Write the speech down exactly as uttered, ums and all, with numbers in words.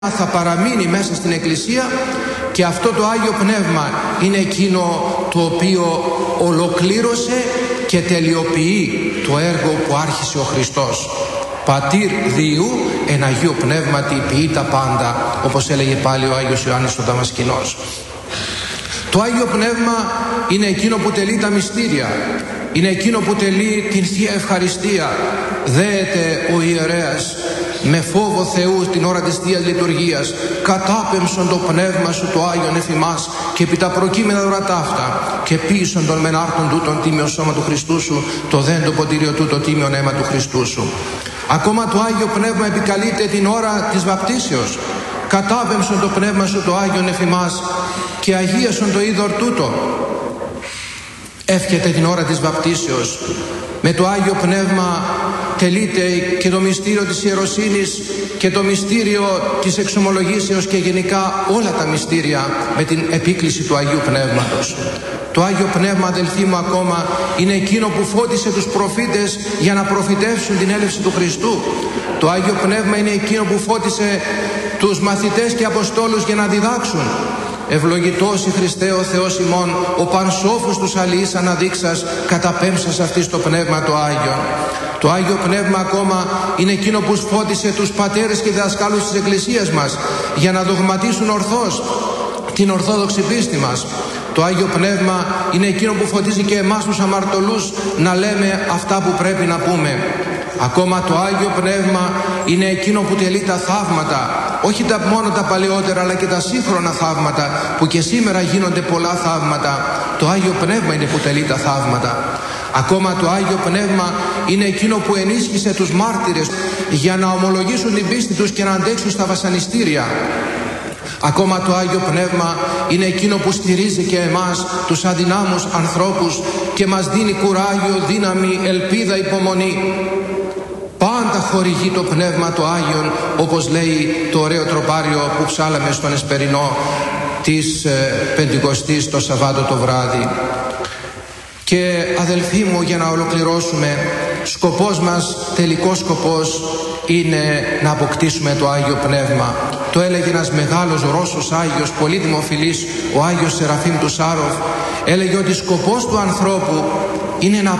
θα παραμείνει μέσα στην Εκκλησία και αυτό το Άγιο Πνεύμα είναι εκείνο το οποίο ολοκλήρωσε και τελειοποιεί το έργο που άρχισε ο Χριστός. Πατήρ Διού εν Αγίου Πνεύματι ποιεί τα πάντα, όπως έλεγε πάλι ο Άγιος Ιωάννης ο Δαμασκηνός. Το Άγιο Πνεύμα είναι εκείνο που τελεί τα μυστήρια, είναι εκείνο που τελεί την Θεία Ευχαριστία. Δέεται ο ιερέας με φόβο Θεού την ώρα της Θείας Λειτουργίας, κατάπεμψον το πνεύμα σου το Άγιον εφημάς και επί τα προκείμενα ορατά αυτά και πείσον τον μεν άρτον τούτον τίμιο σώμα του Χριστού σου, το δέν το ποτήριο του το τίμιο αίμα του Χριστού σου. Ακόμα το Άγιο Πνεύμα επικαλείται την ώρα της βαπτίσεως. Κατάπεμψον το πνεύμα σου το Άγιον εφημάς και αγίασον το είδωρ τούτο. Εύχεται την ώρα της βαπτίσεως. Με το Άγιο Πνεύμα τελείται και το μυστήριο της ιεροσύνης και το μυστήριο της εξομολογήσεως και γενικά όλα τα μυστήρια με την επίκληση του Αγίου Πνεύματος. Το Άγιο Πνεύμα, αδελφοί μου, ακόμα είναι εκείνο που φώτισε τους προφήτες για να προφητεύσουν την έλευση του Χριστού. Το Άγιο Πνεύμα είναι εκείνο που φώτισε τους μαθητές και αποστόλους για να διδάξουν. Ευλογητός η Χριστέ ο Θεός ημών, ο πανσόφους τους αλληλείς αναδείξας, καταπέμψας αυτής το Πνεύμα το Άγιο. Το Άγιο Πνεύμα ακόμα είναι εκείνο που φώτισε τους πατέρες και δασκάλους της Εκκλησίας μας για να δογματίσουν ορθώς την ορθόδοξη πίστη μας. Το Άγιο Πνεύμα είναι εκείνο που φωτίζει και εμάς τους αμαρτωλούς να λέμε αυτά που πρέπει να πούμε. Ακόμα το Άγιο Πνεύμα είναι εκείνο που τελεί τα θαύματα, όχι τα, μόνο τα παλαιότερα αλλά και τα σύγχρονα θαύματα, που και σήμερα γίνονται πολλά θαύματα. Το Άγιο Πνεύμα είναι που τελεί τα θαύματα. Ακόμα το Άγιο Πνεύμα είναι εκείνο που ενίσχυσε τους μάρτυρες για να ομολογήσουν την πίστη τους και να αντέξουν στα βασανιστήρια. Ακόμα το Άγιο Πνεύμα είναι εκείνο που στηρίζει και εμάς τους αδυνάμους ανθρώπους και μας δίνει κουράγιο, δύναμη, ελπίδα, υπομονή. Πάντα χορηγεί το Πνεύμα το Άγιον, όπως λέει το ωραίο τροπάριο που ψάλαμε στον Εσπερινό της ε, Πεντηκοστής το Σαββάτο το βράδυ. Και αδελφοί μου, για να ολοκληρώσουμε, σκοπός μας, τελικός σκοπός είναι να αποκτήσουμε το Άγιο Πνεύμα. Το έλεγε ένας μεγάλος Ρώσος Άγιος, πολύ δημοφιλής, ο Άγιος Σεραφείμ του Σάροφ. Έλεγε ότι σκοπός του ανθρώπου είναι να